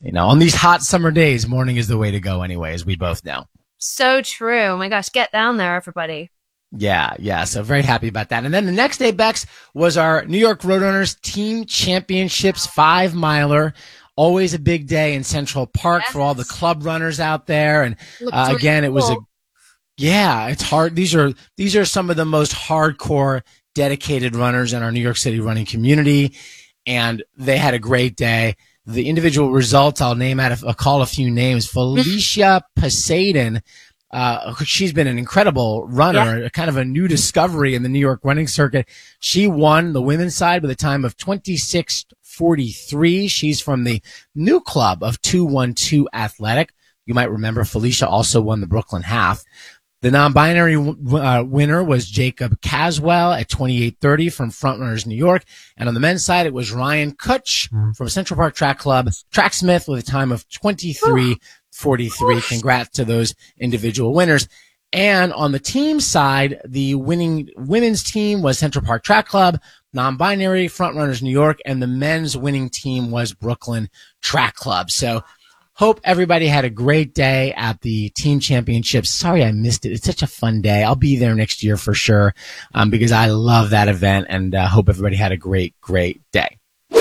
On these hot summer days, morning is the way to go anyway, as we both know. So true. Oh my gosh, get down there, everybody. Yeah, yeah. So very happy about that. And then the next day, Bex, was our New York Roadrunners Team Championships 5-miler. Always a big day in Central Park for all the club runners out there. And again, it was it's hard. These are some of the most hardcore, dedicated runners in our New York City running community, and they had a great day. The individual results, I'll call a few names. Felicia Poseidon. She's been an incredible runner, kind of a new discovery in the New York running circuit. She won the women's side with a time of 26:43. She's from the new club of 212 Athletic. You might remember Felicia also won the Brooklyn Half. The non-binary winner was Jacob Caswell at 28:30 from Frontrunners New York. And on the men's side, it was Ryan Kutch from Central Park Track Club, Tracksmith, with a time of 23:43. Congrats to those individual winners. And on the team side, the winning women's team was Central Park Track Club, non-binary Frontrunners New York, and the men's winning team was Brooklyn Track Club. So hope everybody had a great day at the team championships. Sorry I missed it. It's such a fun day. I'll be there next year for sure, because I love that event, and hope everybody had a great, great day.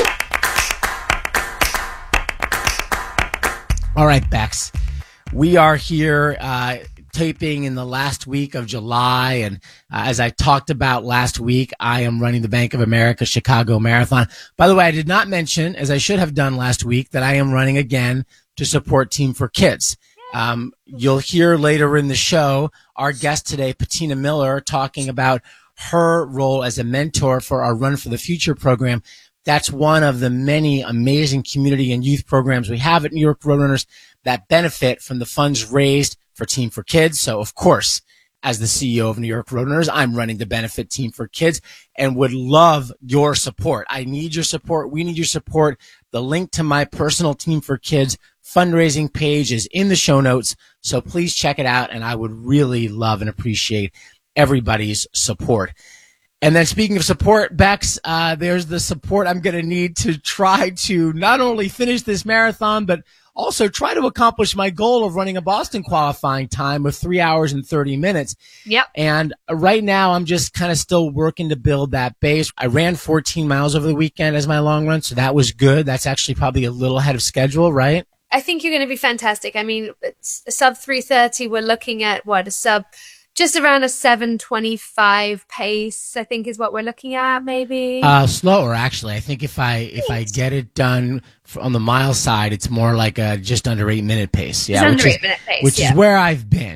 All right, Bex. We are here taping in the last week of July, and as I talked about last week, I am running the Bank of America Chicago Marathon. By the way, I did not mention, as I should have done last week, that I am running again to support Team for Kids. You'll hear later in the show our guest today, Patina Miller, talking about her role as a mentor for our Run for the Future program. That's one of the many amazing community and youth programs we have at New York Roadrunners that benefit from the funds raised for Team for Kids. So, of course, as the CEO of New York Roadrunners, I'm running the benefit Team for Kids and would love your support. I need your support. We need your support. The link to my personal Team for Kids fundraising page is in the show notes, so please check it out, and I would really love and appreciate everybody's support. And then speaking of support, Bex, there's the support I'm going to need to try to not only finish this marathon, but also try to accomplish my goal of running a Boston qualifying time of 3 hours and 30 minutes. Yep. And right now I'm just kind of still working to build that base. I ran 14 miles over the weekend as my long run, so that was good. That's actually probably a little ahead of schedule, right? I think you're going to be fantastic. I mean, it's a sub 3:30. We're looking at just around a 7:25 pace, I think is what we're looking at, maybe. Slower, actually. I think if I get it done on the mile side, it's more like a just under 8-minute pace. Yeah, under 8-minute pace, which is where I've been.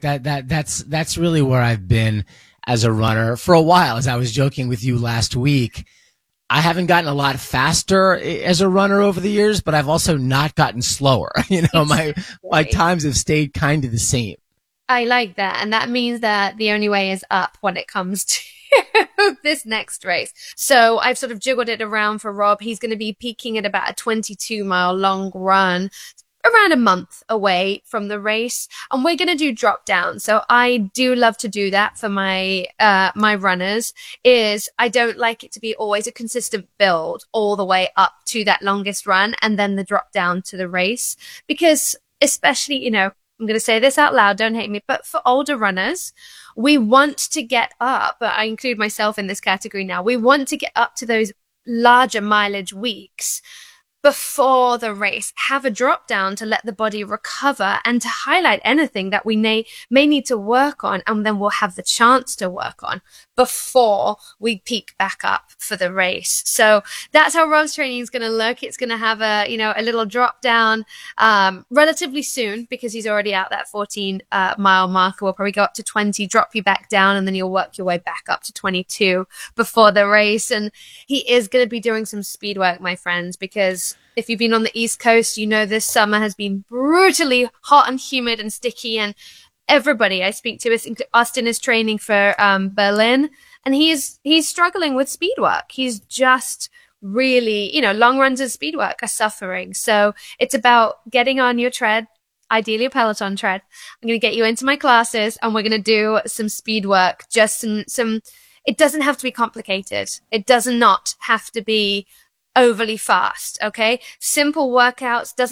That's really where I've been as a runner for a while. As I was joking with you last week, I haven't gotten a lot faster as a runner over the years, but I've also not gotten slower. My times have stayed kind of the same. I like that. And that means that the only way is up when it comes to this next race. So I've sort of jiggled it around for Rob. He's going to be peaking at about a 22-mile long run, around a month away from the race. And we're going to do drop down. So I do love to do that for my runners. I don't like it to be always a consistent build all the way up to that longest run and then the drop down to the race, because especially, I'm going to say this out loud, don't hate me, but for older runners, we want to get up, I include myself in this category now, we want to get up to those larger mileage weeks before the race, have a drop down to let the body recover and to highlight anything that we may need to work on, and then we'll have the chance to work on before we peak back up for the race. So that's how Rob's training is going to look. It's going to have a little drop down relatively soon, because he's already out that 14-mile marker. We'll probably go up to 20, drop you back down, and then you'll work your way back up to 22 before the race. And he is going to be doing some speed work, my friends, because if you've been on the East Coast, this summer has been brutally hot and humid and sticky, and everybody I speak to, Austin is training for Berlin, and he's struggling with speed work. He's just really, long runs and speed work are suffering. So it's about getting on your tread, ideally a Peloton tread. I'm going to get you into my classes, and we're going to do some speed work, just some, it doesn't have to be complicated. It does not have to be overly fast. Okay. Simple workouts doesn't